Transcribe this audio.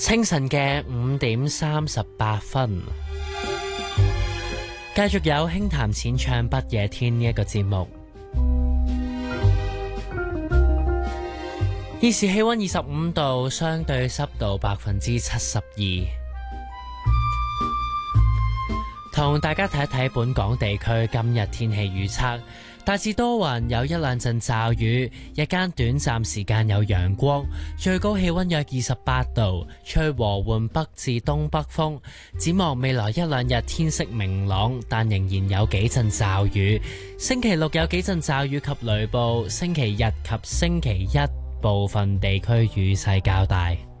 清晨嘅5:38，繼續有輕談淺唱不夜天呢一個節目。現時氣溫25度，相對濕度72%。同大家睇一睇本港地區今日天氣預測。大致多雲，有一兩陣驟雨，日間短暫時間有陽光，最高氣溫約28度，吹和緩北至東北風。展望未來一兩日天色明朗，但仍然有幾陣驟雨。星期六有幾陣驟雨及雷暴，星期日及星期一部分地區雨勢較大。